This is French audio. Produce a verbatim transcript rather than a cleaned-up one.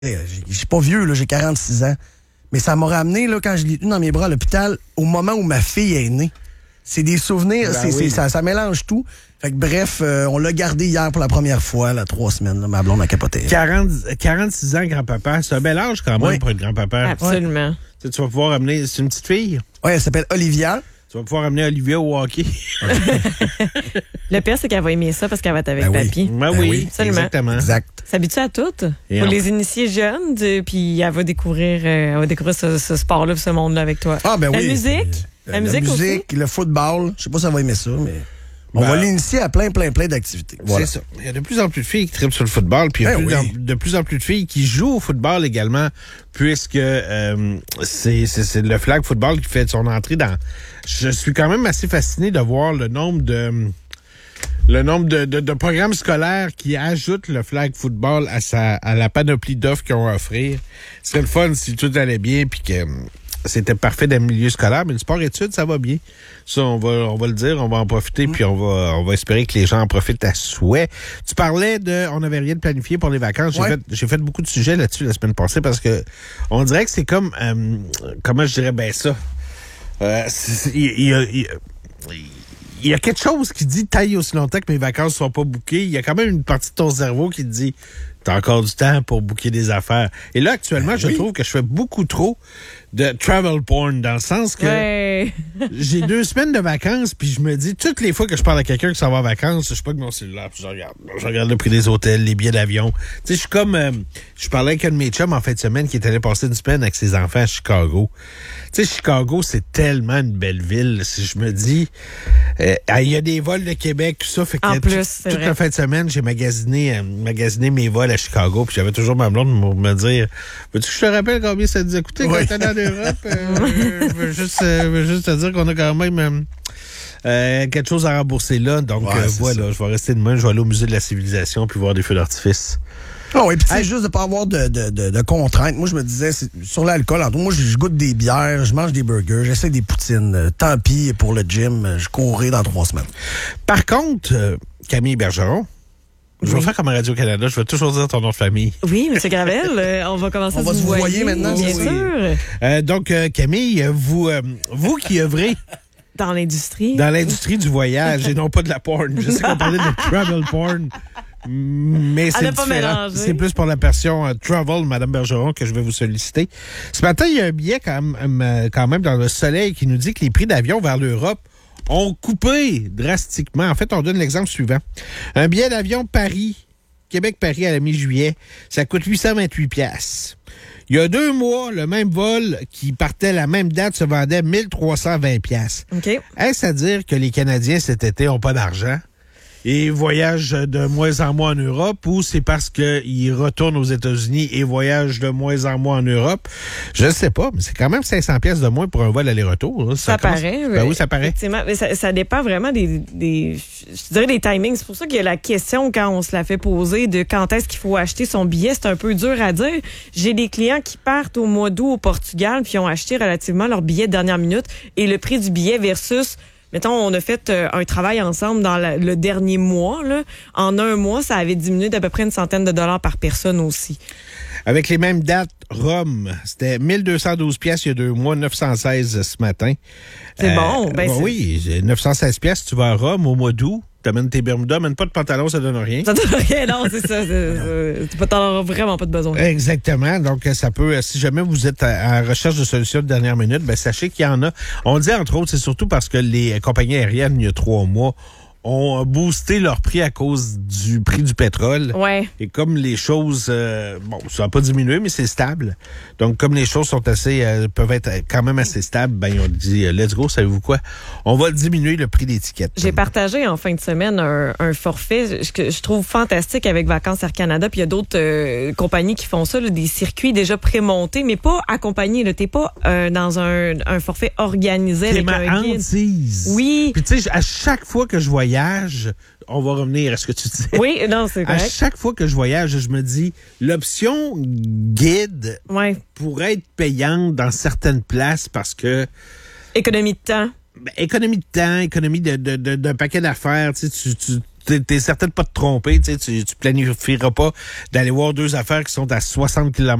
Je suis pas vieux, là, j'ai quarante-six ans. Mais ça m'a ramené, là, quand je l'ai tenu dans mes bras à l'hôpital, au moment où ma fille est née. C'est des souvenirs, ben c'est, oui. c'est, ça, ça mélange tout. Fait que bref, euh, on l'a gardé hier pour la première fois, là, trois semaines. Là, ma blonde a capoté. quarante, quarante-six ans, grand-papa. C'est un bel âge quand même oui. pour être grand-papa. Absolument. Ouais. Tu, sais, tu vas pouvoir amener... C'est une petite fille? Oui, elle s'appelle Olivia. Tu vas pouvoir amener Olivia au hockey. Le pire, c'est qu'elle va aimer ça parce qu'elle va être avec ben papy. Oui. Ben, ben oui, oui, absolument. Exactement. Exact. S'habitue à tout. Et pour on... les initier jeunes, de, puis elle va découvrir, euh, elle va découvrir ce, ce sport-là, ce monde-là avec toi. Ah, ben la oui. Musique, la, la musique. La musique, aussi? le football. Je sais pas si elle va aimer ça, mais... On ben, va l'initier à plein, plein, plein d'activités. Voilà. C'est ça. Il y a de plus en plus de filles qui trippent sur le football, puis il y a ben plus oui. en, de plus en plus de filles qui jouent au football également, puisque euh, c'est, c'est, c'est le flag football qui fait son entrée dans... Je suis quand même assez fasciné de voir le nombre de... Le nombre de, de, de programmes scolaires qui ajoutent le flag football à, sa, à la panoplie d'offres qu'ils ont à offrir. Ce serait le fun si tout allait bien, puis que... C'était parfait dans le milieu scolaire, mais le sport-études, ça va bien. Ça, on va, on va le dire, on va en profiter, mmh. puis on va, on va espérer que les gens en profitent à souhait. Tu parlais de, on n'avait rien de planifié pour les vacances. J'ai, ouais. fait, j'ai fait beaucoup de sujets là-dessus la semaine passée parce que on dirait que c'est comme, euh, comment je dirais, ben ça, euh, il y a, il y a, il y a quelque chose qui dit taille aussi longtemps que mes vacances ne sont pas bookées. Il y a quand même une partie de ton cerveau qui te dit t'as encore du temps pour booker des affaires. Et là, actuellement, ben je oui. trouve que je fais beaucoup trop de travel porn, dans le sens que ouais. j'ai deux semaines de vacances, puis je me dis, toutes les fois que je parle à quelqu'un qui s'en va en vacances, je suis pas que mon cellulaire, puis je regarde, je regarde le prix des hôtels, les billets d'avion. Tu sais, je suis comme, euh, je parlais avec un de mes chums en fin de semaine qui est allé passer une semaine avec ses enfants à Chicago. Tu sais, Chicago, c'est tellement une belle ville. Si je me dis, il euh, y a des vols de Québec, tout ça, fait que en plus, tout, toute vrai. la fin de semaine, j'ai magasiné, euh, magasiné mes vols à Chicago, puis j'avais toujours ma blonde pour me dire, veux-tu que je te rappelle combien ça nous a coûté quand t'es dans l'Europe? Euh, je veux juste, euh, veux juste te dire qu'on a quand même euh, euh, quelque chose à rembourser là. Donc ouais, euh, voilà, ça. Je vais rester demain, je vais aller au musée de la civilisation puis voir des feux d'artifice. Ah oui, puis tu sais, juste de pas avoir de, de, de, de contraintes. Moi, je me disais, c'est, sur l'alcool, entre moi, je goûte des bières, je mange des burgers, j'essaie des poutines. Euh, tant pis pour le gym, je courrai dans trois semaines. Par contre, euh, Camille Bergeron, je oui. vais faire comme à Radio-Canada, je vais toujours dire ton nom de famille. Oui, M. Gravel, euh, on va commencer on à se vous voyer maintenant. Bien oui. sûr. Euh, donc, euh, Camille, vous, euh, vous qui œuvrez... Dans l'industrie. Dans l'industrie du voyage et non pas de la porn. Je sais qu'on parlait de travel porn, mais c'est différent. C'est plus pour la version uh, travel, Mme Bergeron, que je vais vous solliciter. Ce matin, il y a un billet quand même, euh, quand même dans le Soleil qui nous dit que les prix d'avion vers l'Europe ont coupé drastiquement. En fait, on donne l'exemple suivant. Un billet d'avion Paris, Québec-Paris à la mi-juillet, ça coûte huit cent vingt-huit piastres. Il y a deux mois, le même vol qui partait la même date se vendait mille trois cent vingt piastres. Okay. Est-ce à dire que les Canadiens cet été n'ont pas d'argent et voyagent de moins en moins en Europe, ou c'est parce qu'ils retournent aux États-Unis et voyagent de moins en moins en Europe? Je ne sais pas, mais c'est quand même cinq cents piastres de moins pour un vol aller-retour. Ça, ça commence... paraît. Ben oui, oui, ça paraît. Effectivement, mais ça, ça dépend vraiment des, des, je dirais des timings. C'est pour ça qu'il y a la question, quand on se la fait poser, de quand est-ce qu'il faut acheter son billet. C'est un peu dur à dire. J'ai des clients qui partent au mois d'août au Portugal puis ont acheté relativement leur billet de dernière minute, et le prix du billet versus... Mettons, on a fait euh, un travail ensemble dans la, le dernier mois. Là. En un mois, ça avait diminué d'à peu près une centaine de dollars par personne aussi. Avec les mêmes dates, Rome, c'était mille deux cent douze piastres il y a deux mois, neuf cent seize ce matin. C'est euh, bon. Ben ben c'est... Oui, neuf cent seize piastres, tu vas à Rome au mois d'août. T'amènes tes Bermudas, amène pas de pantalon, ça donne rien. Ça donne rien, non, c'est ça. C'est, c'est, tu t'en auras vraiment pas de besoin. Exactement. Donc, ça peut, si jamais vous êtes à, à recherche de solutions de dernière minute, ben sachez qu'il y en a. On dit, entre autres, c'est surtout parce que les compagnies aériennes, il y a trois mois, ont boosté leur prix à cause du prix du pétrole. Ouais. Et comme les choses, euh, bon, ça n'a pas diminué, mais c'est stable. Donc, comme les choses sont assez, euh, peuvent être quand même assez stables, ben, ils ont dit, euh, let's go, savez-vous quoi? On va diminuer le prix d'étiquette. J'ai partagé en fin de semaine un, un forfait que je trouve fantastique avec Vacances Air Canada, puis il y a d'autres euh, compagnies qui font ça, là, des circuits déjà prémontés, mais pas accompagnés, là. T'es pas euh, dans un, un forfait organisé T'es avec ma un guide. hantise. Oui. Puis tu sais, à chaque fois que je voyage, on va revenir à ce que tu dis. Oui, non, c'est correct. À chaque fois que je voyage, je me dis, l'option guide ouais. pourrait être payante dans certaines places parce que... Économie de temps. Ben, économie de temps, économie de, de, de, d'un paquet d'affaires. Tu sais, tu, tu, t'es, t'es certain de pas te tromper, tu sais, tu, tu planifieras pas d'aller voir deux affaires qui sont à soixante kilomètres